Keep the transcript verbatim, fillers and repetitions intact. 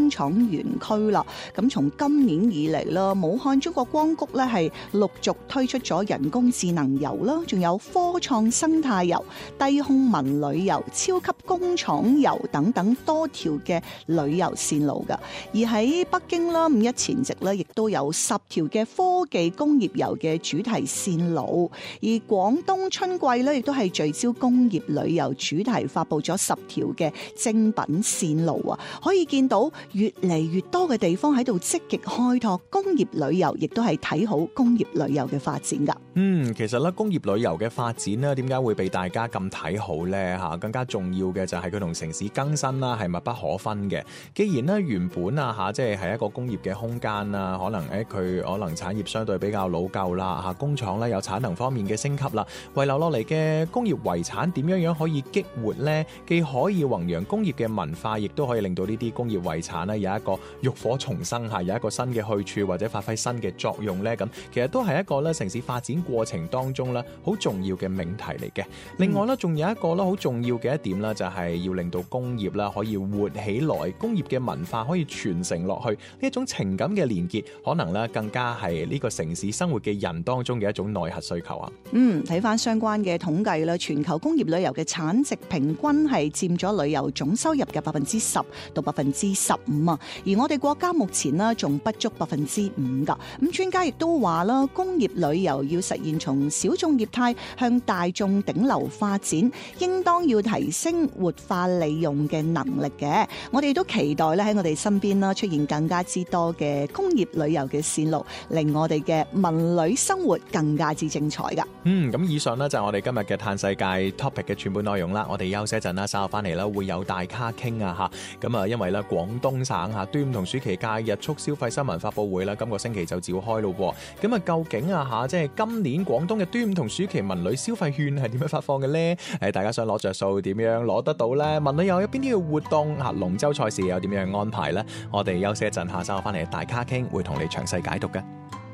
工廠園區啦。咁從今年以嚟啦，武漢中國光谷咧係陸續推出咗人工智能遊啦，仲有科創生態遊、低空文旅遊、超級工廠遊等等多條嘅旅遊線路噶。而喺北京啦，五一前夕咧，亦都有十條嘅科技工業遊嘅主題線路。而廣東春季咧，亦都係聚焦工業旅遊主題，發佈咗十條嘅精品線路啊！可以見到越嚟越多嘅地方喺度積極開拓工業旅遊，亦都係睇好工業旅遊嘅發展噶。 嗯，其實咧工業旅遊嘅發展咧，點解會被大家咁睇好呢？吓，更加重要嘅就係佢同城市更新啦，係密不可分嘅。既然咧原本啊吓，即係係一個工業嘅空間啦，可能誒佢可能產業相對比較老舊啦吓，工廠咧有產能方面嘅升級啦，遺留落嚟嘅工業遺產點樣樣可以激活呢？既可以弘揚工業嘅文化，亦都可以令到呢啲工業遺產咧有一個浴火重生吓，有一個新嘅去處或者發揮新嘅作用呢。咁其實都係一個咧城市發展過程當中咧好重要嘅命題嚟嘅。另外咧，仲有一個咧好重要嘅一點咧，就係要令到工業啦可以活起來，工業嘅文化可以傳承落去，呢一種情感嘅連結，可能咧更加係呢個城市生活嘅人當中嘅一種內核需求啊。 嗯，睇翻相關嘅統計啦，全球工業旅遊嘅產值平均係佔咗旅遊總收入嘅百分之十到百分之十五啊。而我哋國家目前呢仲不足百分之五噶。咁專家亦都話啦，工業旅遊要實現從小眾業態向大眾頂流發展，應當要提升活化利用嘅能力嘅。我哋都期待咧喺我哋身邊啦出現更加之多嘅工業旅遊嘅線路，令我哋嘅文旅生活更加之精彩噶。 嗯，咁以上呢就係我哋今日嘅嘆世界 topic 嘅全部內容啦。我哋休息一陣啦，稍後翻嚟啦會有大咖傾啊吓。咁啊，因為咧廣東省吓端午同暑期假日促消費新聞發佈會啦，今個星期就召開咯。咁啊，究竟啊吓，即係今年廣東嘅端午同暑期文旅消費券係點樣發放嘅呢？誒，大家想攞着數點樣攞得到呢？文旅又有邊啲嘅活動吓？龍舟賽事又點樣安排呢？我哋休息一陣，下稍後翻嚟大咖傾會同你詳細解讀嘅。